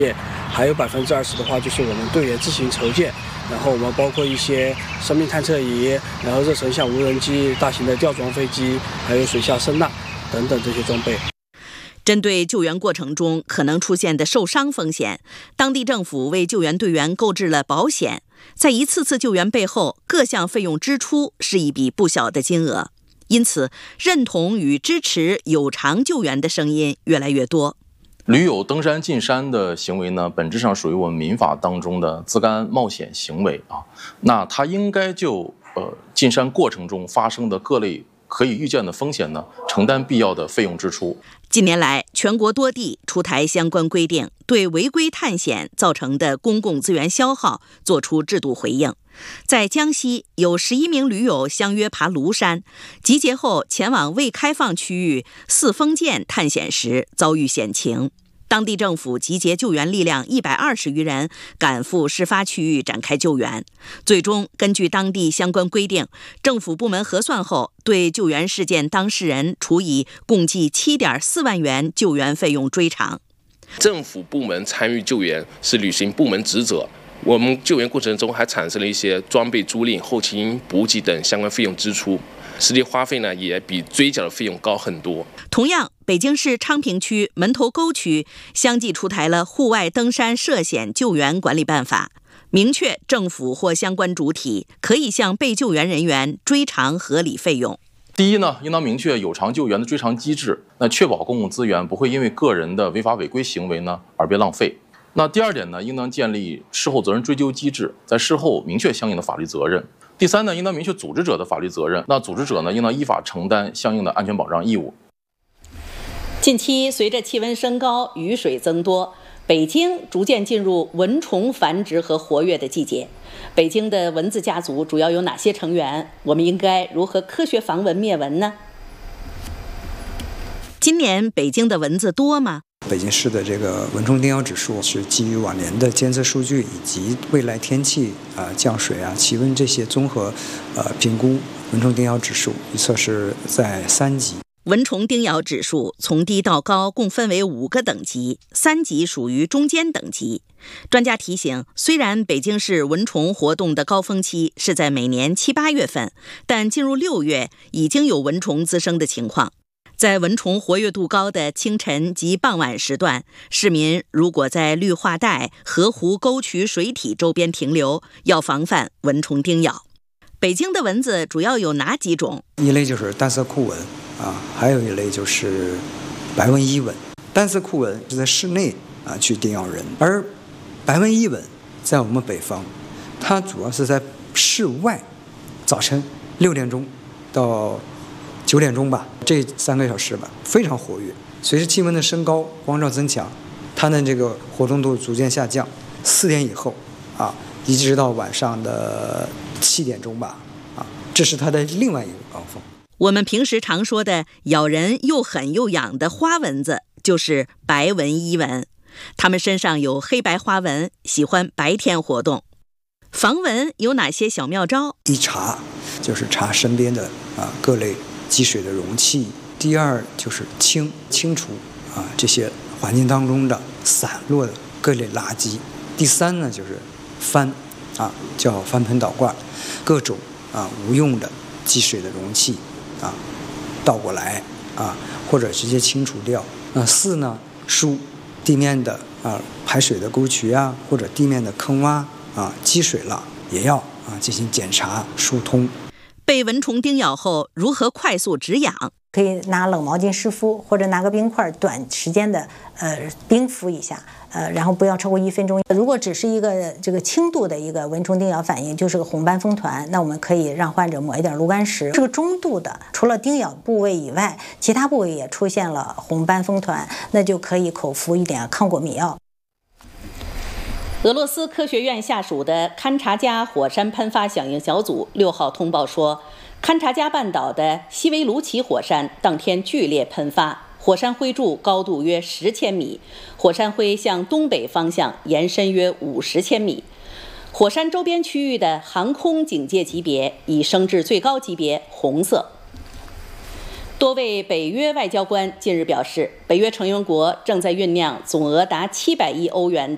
还有20%的话就是我们队员自行筹建，然后我们包括一些生命探测仪，然后热成像无人机、大型的吊装飞机，还有水下声呐等等这些装备。 针对救援过程中可能出现的受伤风险，当地政府为救援队员购置了保险。在一次次救援背后，各项费用支出是一笔不小的金额，因此认同与支持有偿救援的声音越来越多。 驴友登山进山的行为呢，本质上属于我们民法当中的自甘冒险行为啊。那它应该就进山过程中发生的各类可以预见的风险呢，承担必要的费用支出。 近年来，全国多地出台相关规定，对违规探险造成的公共资源消耗作出制度回应。在江西，有11名驴友相约爬庐山，集结后前往未开放区域四峰涧探险时遭遇险情。当地政府集结救援力量120余人，赶赴事发区域展开救援。最终，根据当地相关规定，政府部门核算后，对救援事件当事人处以共计7.4万元救援费用追偿。 政府部门参与救援是履行部门职责。我们救援过程中还产生了一些装备租赁、后勤补给等相关费用支出，实际花费呢也比追缴的费用高很多。 同样，北京市昌平区门头沟区相继出台了《户外登山涉险救援管理办法》，明确政府或相关主体可以向被救援人员追偿合理费用。 第一呢，应当明确有偿救援的追偿机制，那确保公共资源不会因为个人的违法违规行为呢而被浪费。那第二点呢，应当建立事后责任追究机制，在事后明确相应的法律责任。第三呢，应当明确组织者的法律责任，那组织者呢，应当依法承担相应的安全保障义务。 近期随着气温升高，雨水增多，北京逐渐进入蚊虫繁殖和活跃的季节。北京的蚊子家族主要有哪些成员？我们应该如何科学防蚊灭蚊呢？今年北京的蚊子多吗？ 北京市的这个蚊虫叮咬指数是基于往年的监测数据以及未来天气降水气温这些综合评估蚊虫叮咬指数，预测是在3级。 蚊虫叮咬指数从低到高共分为5个等级，3级属于中间等级。专家提醒，虽然北京市蚊虫活动的高峰期是在每年7、8月份，但进入6月已经有蚊虫滋生的情况。在蚊虫活跃度高的清晨及傍晚时段，市民如果在绿化带、河湖、沟渠、水体周边停留，要防范蚊虫叮咬。北京的蚊子主要有哪几种？ 一类就是单色库蚊还有一类就是白纹伊蚊。单色库蚊是在室内去叮咬人，而白纹伊蚊在我们北方，它主要是在室外，早晨6点钟到9点钟吧，这3个小时吧，非常活跃。随着气温的升高，光照增强，它的这个活动度逐渐下降。4点以后一直到晚上的7点钟吧，这是它的另外一个高峰。 我们平时常说的咬人又狠又痒的花蚊子，就是白纹伊蚊。它们身上有黑白花纹，喜欢白天活动。防蚊有哪些小妙招？ 一查就是查身边的各类积水的容器。第二就是清除这些环境当中的散落的各类垃圾。第三呢就是翻叫翻盆倒罐，各种无用的积水的容器倒过来或者直接清除掉。4呢疏地面的排水的沟渠或者地面的坑洼积水了也要进行检查疏通。 被蚊虫叮咬后如何快速止痒？ 可以拿冷毛巾湿敷，或者拿个冰块短时间的冰敷一下，然后不要超过1分钟。如果只是一个这个轻度的一个蚊虫叮咬反应，就是个红斑风团，那我们可以让患者抹一点炉甘石。这个中度的，除了叮咬部位以外，其他部位也出现了红斑风团，那就可以口服一点抗过敏药。 俄罗斯科学院下属的勘察加火山喷发响应小组6号通报说，勘察加半岛的西维卢奇火山当天剧烈喷发，火山灰柱高度约10千米，火山灰向东北方向延伸约50千米。火山周边区域的航空警戒级别已升至最高级别红色。多位北约外交官近日表示，北约成员国正在酝酿总额达700亿欧元